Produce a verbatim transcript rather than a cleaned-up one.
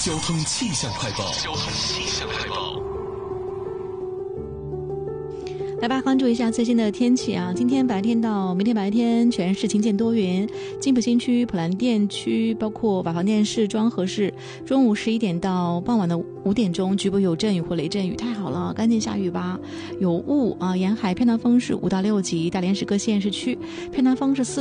交通气象快报。交通气象快报。 来吧，关注一下最新的天气啊！今天白天到明天白天全市晴见多云，金浦新区、普兰店区，包括瓦房店市、庄河市，中午十一点到傍晚的五点钟，局部有阵雨或雷阵雨，太好了，赶紧下雨吧！有雾啊，沿海偏南风是五到六级，大连市各县市区偏南风是四